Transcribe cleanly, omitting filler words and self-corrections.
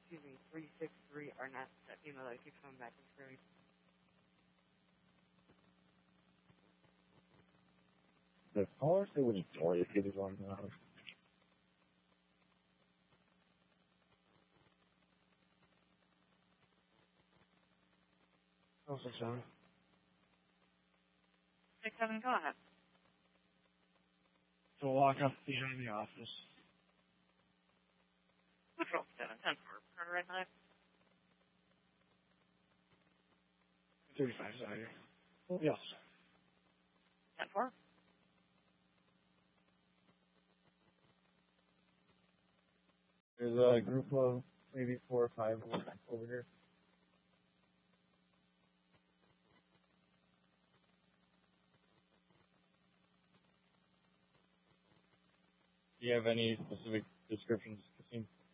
363 Arnett, that female that keeps coming back and screaming. The caller say when Victoria kid is on the house. Oh, so sorry. 67, go ahead. So walk up behind the office. Patrol 710 for turn right knife. 35 Zaire. Yes. 10-4. There's a group of maybe 4 or 5 over here. Do you have any specific descriptions, Christine?